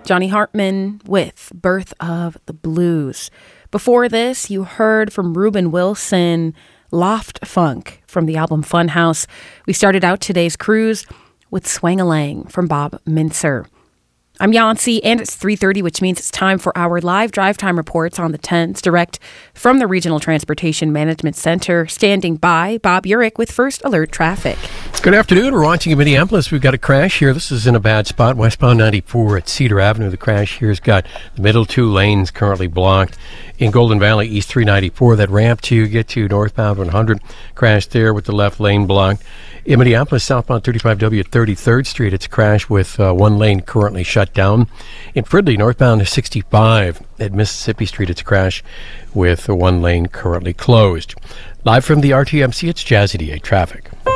Johnny Hartman with Birth of the Blues. Before this, you heard from Reuben Wilson, Loft Funk from the album Funhouse. We started out today's cruise with Swang-a-Lang from Bob Mincer. I'm Yancy, and it's 3:30, which means it's time for our live drive time reports on the 10s, direct from the Regional Transportation Management Center. Standing by, Bob Urich with First Alert Traffic. Good afternoon. We're watching in Minneapolis. We've got a crash here. This is in a bad spot. Westbound 94 at Cedar Avenue. The crash here's got the middle two lanes currently blocked. In Golden Valley, East 394, that ramp to get to northbound 100, crash there with the left lane blocked. In Minneapolis, southbound 35W at 33rd Street, it's a crash with one lane currently shut down. In Fridley, northbound 65 at Mississippi Street, it's a crash with one lane currently closed. Live from the RTMC, it's Jazzy D8 Traffic.